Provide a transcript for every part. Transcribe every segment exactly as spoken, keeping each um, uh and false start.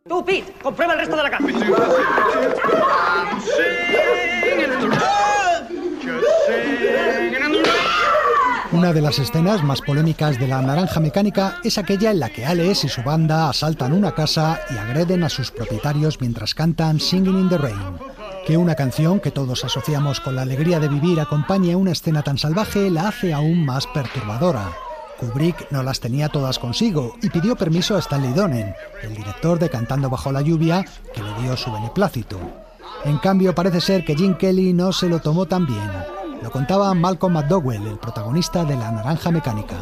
Tú, Pete, comprueba el resto de la casa. Una de las escenas más polémicas de La Naranja Mecánica es aquella en la que Alex y su banda asaltan una casa y agreden a sus propietarios mientras cantan Singing in the Rain. Que una canción que todos asociamos con la alegría de vivir acompañe una escena tan salvaje la hace aún más perturbadora. Kubrick no las tenía todas consigo y pidió permiso a Stanley Donen, el director de Cantando bajo la lluvia, que le dio su beneplácito. En cambio, parece ser que Gene Kelly no se lo tomó tan bien. Lo contaba Malcolm McDowell, el protagonista de La Naranja Mecánica.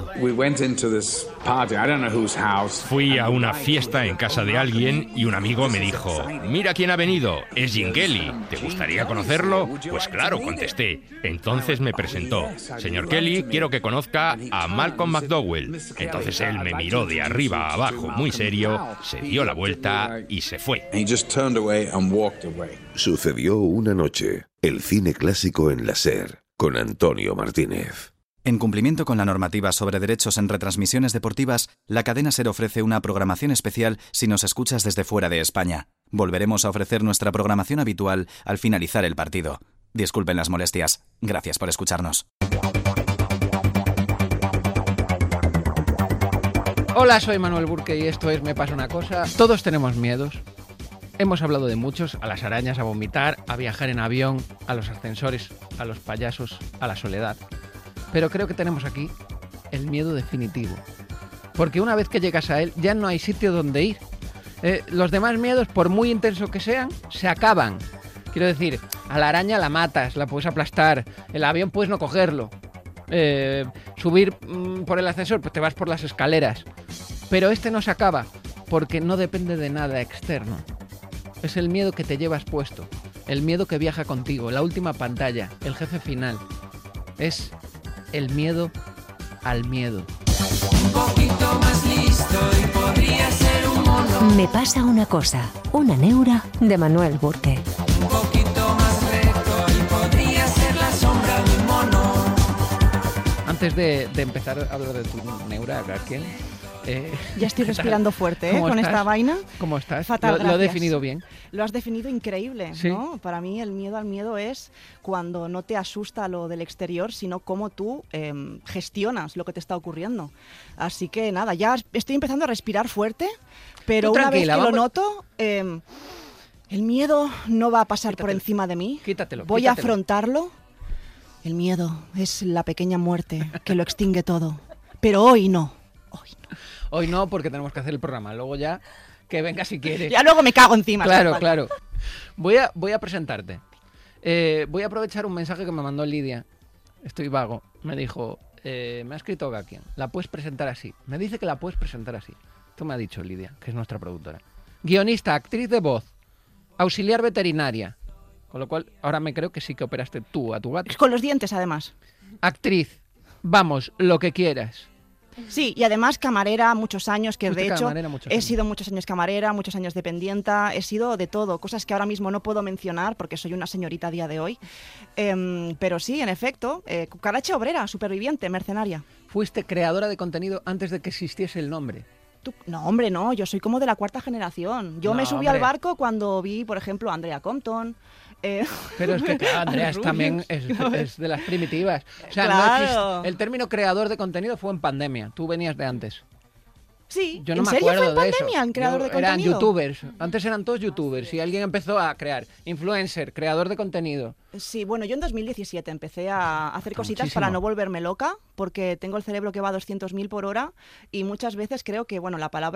Fui a una fiesta en casa de alguien y un amigo me dijo: «Mira quién ha venido, es Gene Kelly. ¿Te gustaría conocerlo?». Pues claro, contesté. Entonces me presentó: «Señor Kelly, quiero que conozca a Malcolm McDowell». Entonces él me miró de arriba a abajo muy serio, se dio la vuelta y se fue. Sucedió una noche. El cine clásico en la SER, con Antonio Martínez. En cumplimiento con la normativa sobre derechos en retransmisiones deportivas, la cadena SER ofrece una programación especial si nos escuchas desde fuera de España. Volveremos a ofrecer nuestra programación habitual al finalizar el partido. Disculpen las molestias. Gracias por escucharnos. Hola, soy Manuel Burke y esto es Me pasa una cosa. Todos tenemos miedos. Hemos hablado de muchos: a las arañas, a vomitar, a viajar en avión, a los ascensores, a los payasos, a la soledad. Pero creo que tenemos aquí el miedo definitivo. Porque una vez que llegas a él, ya no hay sitio donde ir. Eh, los demás miedos, por muy intensos que sean, se acaban. Quiero decir, a la araña la matas, la puedes aplastar, el avión puedes no cogerlo. Eh, subir mmm, por el ascensor, pues te vas por las escaleras. Pero este no se acaba, porque no depende de nada externo. Es el miedo que te llevas puesto, el miedo que viaja contigo, la última pantalla, el jefe final. Es el miedo al miedo. Un poquito más listo y podría ser un mono. Me pasa una cosa, una neura de Manuel Burke. Un poquito más recto y podría ser la sombra de un mono. Antes de, de empezar a hablar de tu neura, ¿quién? Eh, ya estoy respirando fuerte, ¿eh? Con estás? esta vaina. ¿Cómo estás? Fatal, lo, lo he definido bien. Lo has definido increíble, ¿Sí? ¿no? Para mí el miedo al miedo es cuando no te asusta lo del exterior, sino cómo tú eh, gestionas lo que te está ocurriendo. Así que nada, ya estoy empezando a respirar fuerte, pero una vez que vamos... lo noto, eh, el miedo no va a pasar quítatelo, por encima de mí. Quítatelo. Voy quítatelo. a afrontarlo. El miedo es la pequeña muerte que lo extingue todo. Pero hoy no. Hoy no. Hoy no, porque tenemos que hacer el programa. Luego ya, que venga si quieres. Ya luego me cago encima. Claro, claro. Voy a, voy a presentarte. Eh, voy a aprovechar un mensaje que me mandó Lidia. Estoy vago. Me dijo, eh, me ha escrito Gakian. La puedes presentar así. Me dice que la puedes presentar así. Esto me ha dicho Lidia, que es nuestra productora. Guionista, actriz de voz, auxiliar veterinaria. Con lo cual, ahora me creo que sí que operaste tú a tu gato. Con los dientes, además. Actriz. Vamos, lo que quieras. Sí, y además camarera muchos años, que Fuiste de hecho muchos he años. sido muchos años camarera, muchos años dependienta, he sido de todo, cosas que ahora mismo no puedo mencionar porque soy una señorita a día de hoy. Eh, pero sí, en efecto, eh, cucaracha obrera, superviviente, mercenaria. Fuiste creadora de contenido antes de que existiese el nombre. Tú, no, hombre, no, yo soy como de la cuarta generación. Yo no, me subí hombre. al barco cuando vi, por ejemplo, a Andrea Compton. Eh, Pero es que, claro, Andrea es también es, es de las primitivas. O sea, claro. no existe, el término creador de contenido fue en pandemia. Tú venías de antes. Sí, Yo no ¿en me serio acuerdo fue en de pandemia eso. el creador Yo, de eran contenido? youtubers. Antes eran todos youtubers y alguien empezó a crear. Influencer, creador de contenido. Sí, bueno, yo en dos mil diecisiete empecé a hacer cositas Muchísimo. para no volverme loca, porque tengo el cerebro que va a doscientos mil por hora y muchas veces creo que, bueno, la palabra